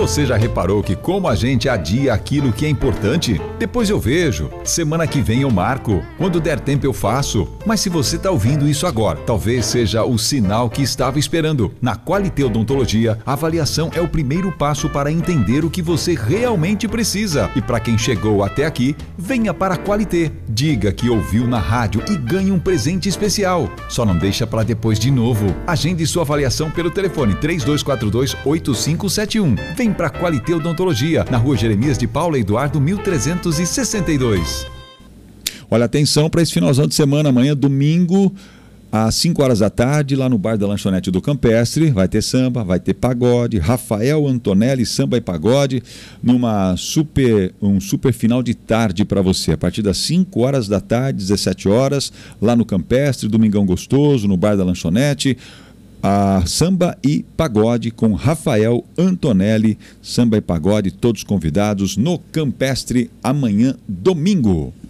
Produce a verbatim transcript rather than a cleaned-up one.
Você já reparou que como a gente adia aquilo que é importante? Depois eu vejo, semana que vem eu marco, quando der tempo eu faço. Mas se você está ouvindo isso agora, talvez seja o sinal que estava esperando. Na Qualité Odontologia, a avaliação é o primeiro passo para entender o que você realmente precisa. E para quem chegou até aqui, venha para a Qualité. Diga que ouviu na rádio e ganhe um presente especial. Só não deixa para depois de novo. Agende sua avaliação pelo telefone três dois quatro dois, oito cinco sete um. Vem para a Qualité Odontologia, na rua Jeremias de Paula Eduardo, mil trezentos e sessenta e dois. Olha, atenção para esse finalzão de semana, amanhã, domingo, às cinco horas da tarde, lá no bar da lanchonete do Campestre, vai ter samba, vai ter pagode, Rafael Antonelli, samba e pagode, numa super, um super final de tarde para você, a partir das cinco horas da tarde, dezessete horas, lá no Campestre, domingão gostoso, no bar da lanchonete, a samba e pagode com Rafael Antonelli, samba e pagode, todos convidados no Campestre, amanhã, domingo.